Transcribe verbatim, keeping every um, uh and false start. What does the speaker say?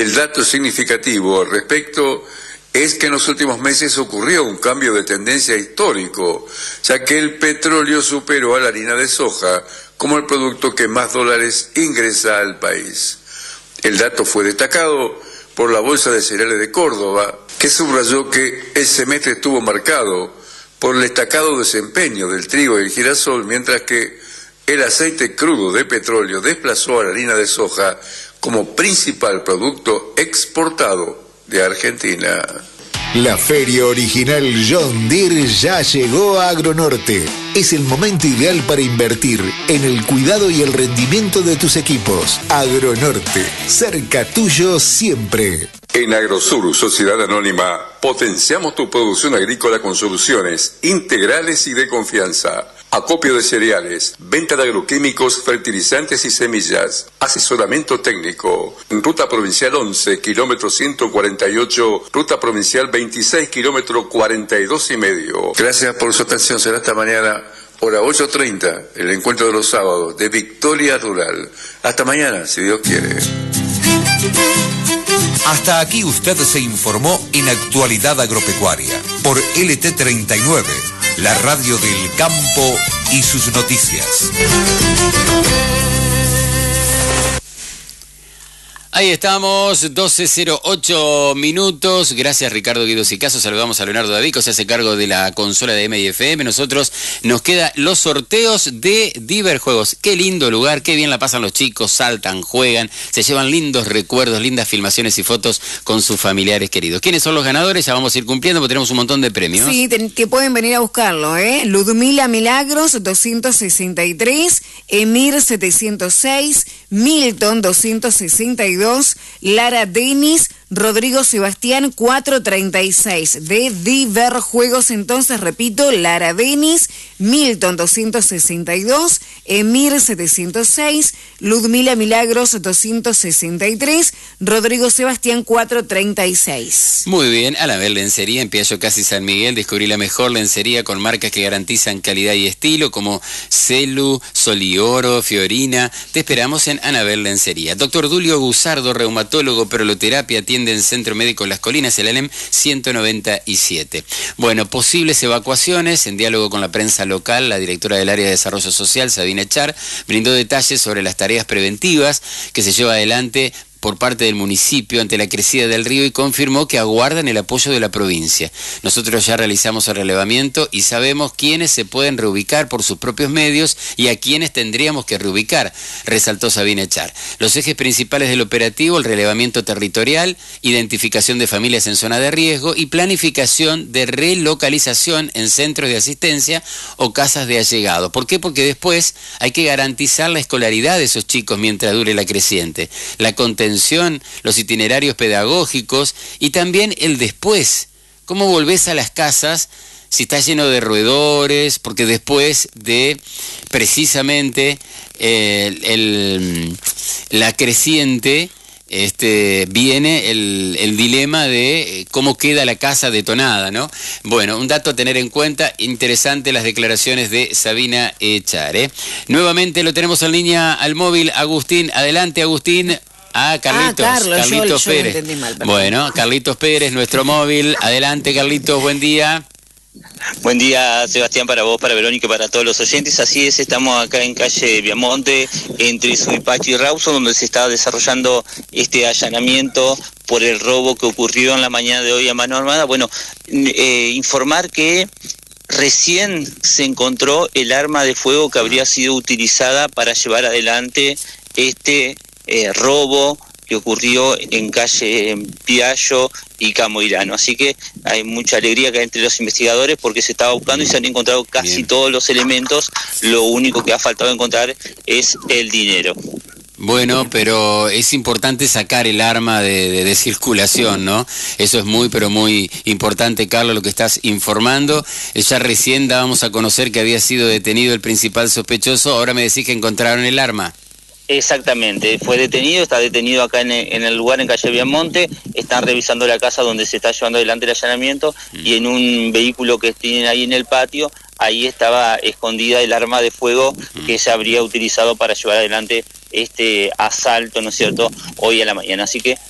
El dato significativo al respecto es que en los últimos meses ocurrió un cambio de tendencia histórico, ya que el petróleo superó a la harina de soja como el producto que más dólares ingresa al país. El dato fue destacado por la Bolsa de Cereales de Córdoba, que subrayó que el semestre estuvo marcado por el destacado desempeño del trigo y el girasol, mientras que el aceite crudo de petróleo desplazó a la harina de soja como principal producto exportado de Argentina. La feria original John Deere ya llegó a Agronorte. Es el momento ideal para invertir en el cuidado y el rendimiento de tus equipos. Agronorte, cerca tuyo siempre. En Agrosur, Sociedad Anónima, potenciamos tu producción agrícola con soluciones integrales y de confianza. Acopio de cereales, venta de agroquímicos, fertilizantes y semillas, asesoramiento técnico. Ruta Provincial once, kilómetro ciento cuarenta y ocho, Ruta Provincial veintiséis, kilómetro cuarenta y dos y medio. Gracias por su atención, será hasta mañana, hora ocho treinta, el encuentro de los sábados de Victoria Rural. Hasta mañana, si Dios quiere. Hasta aquí usted se informó en Actualidad Agropecuaria por L T treinta y nueve, la radio del campo y sus noticias. Ahí estamos, doce cero ocho minutos. Gracias, Ricardo Guido Sicaso. Saludamos a Leonardo Davico, se hace cargo de la consola de M I F M. Nosotros nos queda los sorteos de Diverjuegos. Qué lindo lugar, qué bien la pasan los chicos, saltan, juegan, se llevan lindos recuerdos, lindas filmaciones y fotos con sus familiares queridos. ¿Quiénes son los ganadores? Ya vamos a ir cumpliendo porque tenemos un montón de premios. Sí, que pueden venir a buscarlo, ¿eh? Ludmila Milagros, doscientos sesenta y tres, Emir setecientos seis, Milton doscientos sesenta y dos, Lara Denis, Rodrigo Sebastián cuatrocientos treinta y seis. De Diverjuegos, entonces repito, Lara Denis, Milton doscientos sesenta y dos, Emir setecientos seis, Ludmila Milagros doscientos sesenta y tres, Rodrigo Sebastián cuatrocientos treinta y seis. Muy bien, Anabel Lencería en Piaggio Casi San Miguel. Descubrí la mejor lencería con marcas que garantizan calidad y estilo como Celu, Solioro, Fiorina. Te esperamos en Anabel Lencería. Doctor Dulio Gusardo, reumatólogo, proloterapia, atiende en Centro Médico Las Colinas, el A L E M ciento noventa y siete. Bueno, posibles evacuaciones. En diálogo con la prensa local, la directora del área de desarrollo social, Sabina Echar, brindó detalles sobre las tareas preventivas que se lleva adelante por parte del municipio ante la crecida del río y confirmó que aguardan el apoyo de la provincia. Nosotros ya realizamos el relevamiento y sabemos quiénes se pueden reubicar por sus propios medios y a quiénes tendríamos que reubicar, resaltó Sabina Echar. Los ejes principales del operativo: el relevamiento territorial, identificación de familias en zona de riesgo y planificación de relocalización en centros de asistencia o casas de allegado. ¿Por qué? Porque después hay que garantizar la escolaridad de esos chicos mientras dure la creciente, la contención, los itinerarios pedagógicos y también el después. ¿Cómo volvés a las casas si está lleno de roedores? Porque después de precisamente eh, el, la creciente este, viene el, el dilema de cómo queda la casa detonada, ¿no? Bueno, un dato a tener en cuenta, interesante las declaraciones de Sabina Echar, ¿eh? Nuevamente lo tenemos en línea al móvil, Agustín. Adelante, Agustín. Ah, Carlitos, ah, Carlos, Carlitos yo, yo Pérez. Mal, bueno, Carlitos Pérez, nuestro móvil. Adelante, Carlitos, buen día. Buen día, Sebastián, para vos, para Verónica y para todos los oyentes. Así es, estamos acá en calle Viamonte, entre Suipachi y Rawson, donde se está desarrollando este allanamiento por el robo que ocurrió en la mañana de hoy a mano armada. Bueno, eh, informar que recién se encontró el arma de fuego que habría sido utilizada para llevar adelante este Eh, robo que ocurrió en calle Piaggio y Camoirano. Así que hay mucha alegría acá entre los investigadores porque se estaba buscando y se han encontrado casi Bien. todos los elementos. Lo único que ha faltado encontrar es el dinero. Bueno, pero es importante sacar el arma de, de, de circulación, ¿no? Eso es muy, pero muy importante, Carlos, lo que estás informando. Ya recién dábamos a conocer que había sido detenido el principal sospechoso, ahora me decís que encontraron el arma. Exactamente, fue detenido, está detenido acá en el, en el lugar, en calle Viamonte. Están revisando la casa donde se está llevando adelante el allanamiento mm. y en un vehículo que tienen ahí en el patio, ahí estaba escondida el arma de fuego mm. que se habría utilizado para llevar adelante este asalto, ¿no es cierto?, hoy a la mañana. Así que